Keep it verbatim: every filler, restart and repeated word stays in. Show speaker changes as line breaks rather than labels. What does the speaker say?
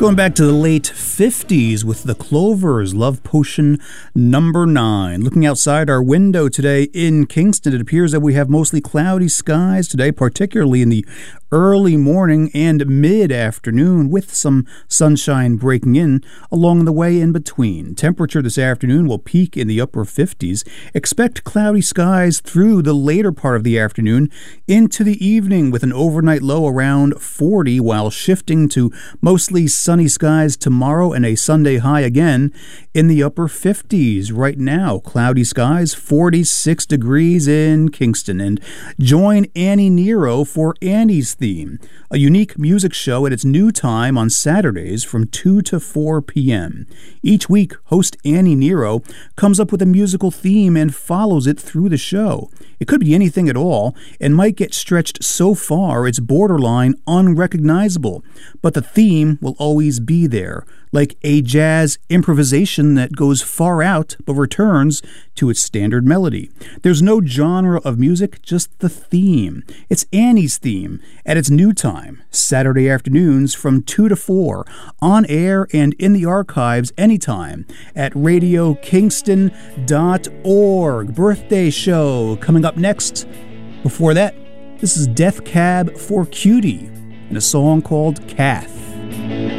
Going back to the late fifties with the Clovers, Love Potion number nine. Looking outside our window today in Kingston, it appears that we have mostly cloudy skies today, particularly in the early morning and mid-afternoon, with some sunshine breaking in along the way in between. Temperature this afternoon will peak in the upper fifties. Expect cloudy skies through the later part of the afternoon into the evening, with an overnight low around forty, while shifting to mostly sunny skies tomorrow and a Sunday high again in the upper fifties. Right now, cloudy skies, forty-six degrees in Kingston. And join Annie Nero for Annie's Theme, a unique music show at its new time on Saturdays from two to four p.m. Each week, host Annie Nero comes up with a musical theme and follows it through the show. It could be anything at all and might get stretched so far it's borderline unrecognizable, but the theme will always be there, like a jazz improvisation that goes far out but returns to its standard melody. There's no genre of music, just the theme. It's Annie's Theme at its new time, Saturday afternoons from two to four, on air and in the archives anytime at radio kingston dot org. Birthday show coming up next. Before that, this is Death Cab for Cutie and a song called Kath.